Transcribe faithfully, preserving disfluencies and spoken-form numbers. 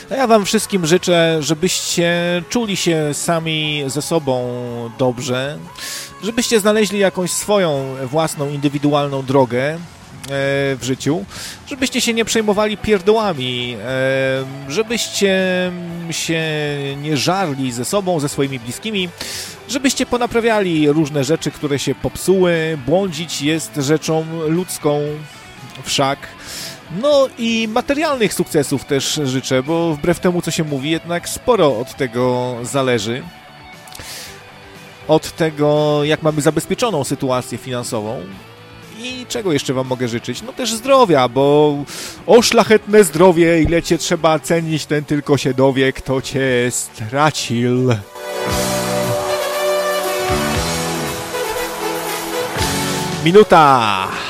A ja wam wszystkim życzę, żebyście czuli się sami ze sobą dobrze, żebyście znaleźli jakąś swoją własną, indywidualną drogę w życiu, żebyście się nie przejmowali pierdołami, żebyście się nie żarli ze sobą, ze swoimi bliskimi, żebyście ponaprawiali różne rzeczy, które się popsuły. Błądzić jest rzeczą ludzką wszak. No i materialnych sukcesów też życzę, bo wbrew temu, co się mówi, jednak sporo od tego zależy. Od tego, jak mamy zabezpieczoną sytuację finansową. I czego jeszcze wam mogę życzyć? No też zdrowia, bo o szlachetne zdrowie, ile cię trzeba cenić, ten tylko się dowie, kto cię stracił. Minuta!